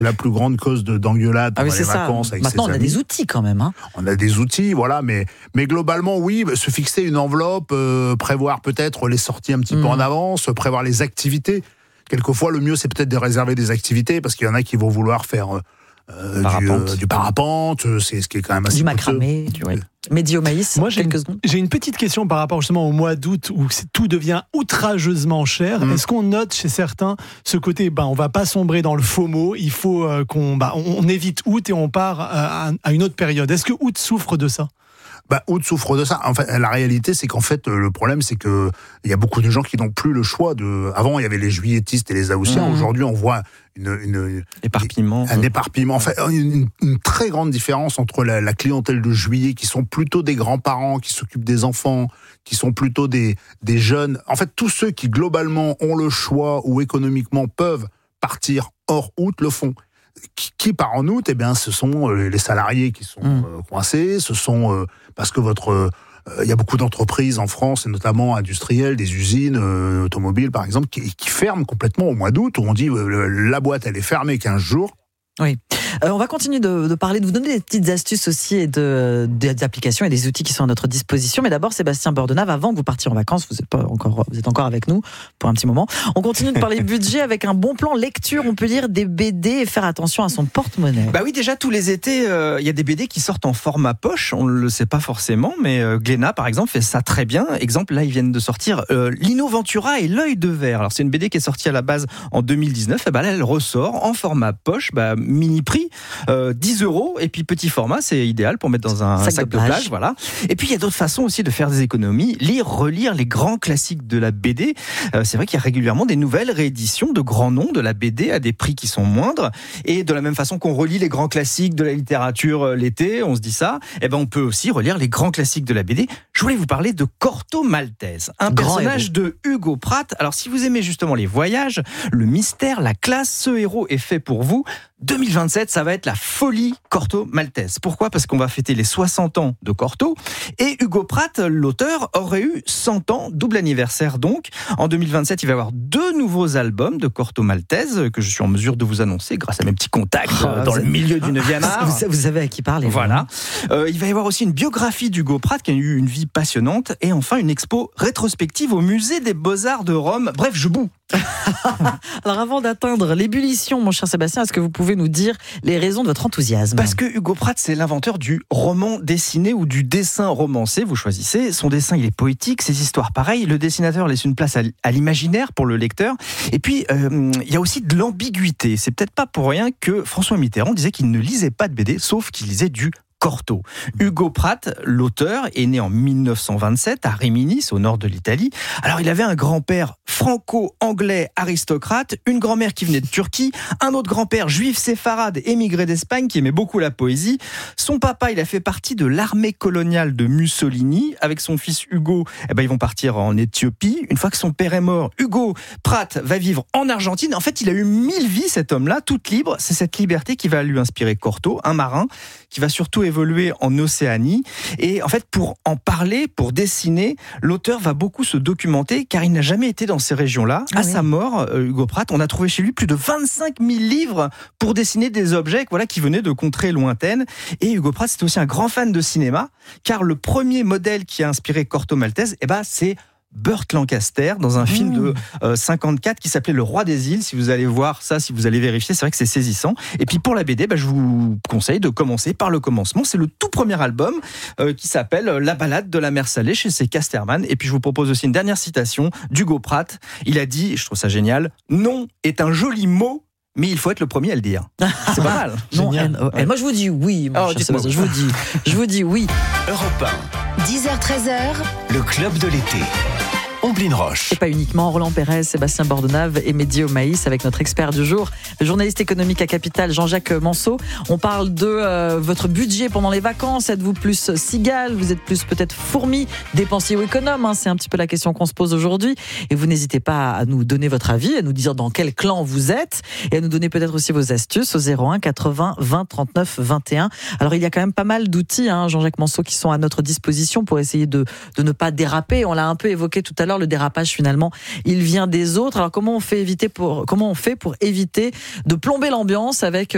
la plus grande cause d'engueulade pendant les vacances avec Maintenant, ses on a amis. des outils quand même. Hein. On a des outils, voilà, mais globalement, oui, se fixer une enveloppe, prévoir peut-être les sorties un petit peu en avance, prévoir les activités. Quelquefois, le mieux, c'est peut-être de réserver des activités, parce qu'il y en a qui vont vouloir faire du parapente, c'est ce qui est quand même assez du macramé, Mehdi au maïs. Moi, secondes. J'ai une petite question par rapport justement au mois d'août où tout devient outrageusement cher. Est-ce qu'on note chez certains ce côté, on va pas sombrer dans le FOMO, il faut on évite août et on part à une autre période. Est-ce que août souffre de ça ? Août souffre de ça. En fait, la réalité, c'est qu'en fait, le problème, c'est que il y a beaucoup de gens qui n'ont plus le choix de. Avant, il y avait les juilletistes et les haussiens. Aujourd'hui, on voit un éparpillement. En fait, une très grande différence entre la clientèle de juillet, qui sont plutôt des grands-parents qui s'occupent des enfants, qui sont plutôt des jeunes. En fait, tous ceux qui globalement ont le choix ou économiquement peuvent partir hors août le font. Qui part en août, ce sont les salariés qui sont coincés, ce sont parce que il y a beaucoup d'entreprises en France, et notamment industrielles, des usines automobiles par exemple, qui ferment complètement au mois d'août, où on dit la boîte elle est fermée 15 jours. Oui. On va continuer de parler, de vous donner des petites astuces aussi et des applications et des outils qui sont à notre disposition. Mais d'abord, Sébastien Bordenave, avant que vous partiez en vacances, vous êtes encore avec nous pour un petit moment. On continue de parler budget avec un bon plan lecture. On peut lire des BD et faire attention à son porte-monnaie. Oui, déjà tous les étés, il y a des BD qui sortent en format poche. On ne le sait pas forcément, mais Glénat, par exemple, fait ça très bien. Exemple, là, ils viennent de sortir Lino Ventura et l'œil de verre. Alors, c'est une BD qui est sortie à la base en 2019. Et là, elle ressort en format poche, mini prix. 10 €, et puis petit format, c'est idéal pour mettre dans un sac de plage, voilà. Et puis il y a d'autres façons aussi de faire des économies, relire les grands classiques de la BD. C'est vrai qu'il y a régulièrement des nouvelles rééditions de grands noms de la BD à des prix qui sont moindres, et de la même façon qu'on relit les grands classiques de la littérature l'été, on se dit ça, on peut aussi relire les grands classiques de la BD. Je voulais vous parler de Corto Maltese, un personnage de Hugo Pratt. Alors si vous aimez justement les voyages, le mystère, la classe, ce héros est fait pour vous. 2027, ça va être la folie Corto Maltese. Pourquoi ? Parce qu'on va fêter les 60 ans de Corto, et Hugo Pratt, l'auteur, aurait eu 100 ans, double anniversaire donc. En 2027, il va y avoir 2 nouveaux albums de Corto Maltese que je suis en mesure de vous annoncer grâce à mes petits contacts dans le milieu du 9e art. Vous savez à qui parler. Voilà. Il va y avoir aussi une biographie d'Hugo Pratt qui a eu une vie passionnante, et enfin une expo rétrospective au musée des Beaux-Arts de Rome. Bref, je boue. Alors avant d'atteindre l'ébullition, mon cher Sébastien, est-ce que vous pouvez nous dire les raisons de votre enthousiasme ? Parce que Hugo Pratt, c'est l'inventeur du roman dessiné ou du dessin romancé, vous choisissez. Son dessin, il est poétique, ses histoires pareilles. Le dessinateur laisse une place à l'imaginaire pour le lecteur. Et puis, il y a aussi de l'ambiguïté. C'est peut-être pas pour rien que François Mitterrand disait qu'il ne lisait pas de BD, sauf qu'il lisait du Corto. Hugo Pratt, l'auteur, est né en 1927 à Rimini, au nord de l'Italie. Alors, il avait un grand-père franco-anglais aristocrate, une grand-mère qui venait de Turquie, un autre grand-père juif séfarade émigré d'Espagne qui aimait beaucoup la poésie. Son papa, il a fait partie de l'armée coloniale de Mussolini. Avec son fils Hugo, ils vont partir en Éthiopie. Une fois que son père est mort, Hugo Pratt va vivre en Argentine. En fait, il a eu 1000 vies, cet homme-là, toute libre. C'est cette liberté qui va lui inspirer Corto, un marin qui va surtout évoluer en Océanie. Et en fait, pour en parler, pour dessiner, l'auteur va beaucoup se documenter, car il n'a jamais été dans ces régions-là. À sa mort, Hugo Pratt, on a trouvé chez lui plus de 25 000 livres pour dessiner des objets qui venaient de contrées lointaines. Et Hugo Pratt, c'est aussi un grand fan de cinéma, car le premier modèle qui a inspiré Corto Maltese, c'est Burt Lancaster dans un film de 54 qui s'appelait Le Roi des îles. Si vous allez voir ça, si vous allez vérifier, c'est vrai que c'est saisissant. Et puis pour la BD, je vous conseille de commencer par le commencement. C'est le tout premier album qui s'appelle La balade de la mer salée chez C. Casterman. Et puis je vous propose aussi une dernière citation d'Hugo Pratt. Il a dit, je trouve ça génial, « Non est un joli mot, mais il faut être le premier à le dire. » C'est pas mal. Non, moi je vous dis oui. Je vous dis oui. Europe 1. 10h-13h. Le club de l'été. Omblin Roche. Et pas uniquement Roland Pérez, Sébastien Bordenave et Mehdi au maïs avec notre expert du jour, le journaliste économique à Capital, Jean-Jacques Manceau. On parle de votre budget pendant les vacances. Êtes-vous plus cigale ? Vous êtes plus peut-être fourmi, dépensier ou économe ? C'est un petit peu la question qu'on se pose aujourd'hui. Et vous n'hésitez pas à nous donner votre avis, à nous dire dans quel clan vous êtes et à nous donner peut-être aussi vos astuces au 01 80 20 39 21. Alors il y a quand même pas mal d'outils, Jean-Jacques Manceau, qui sont à notre disposition pour essayer de ne pas déraper. On l'a un peu évoqué tout à l'heure. Le dérapage, finalement, il vient des autres. Alors comment on fait pour éviter de plomber l'ambiance avec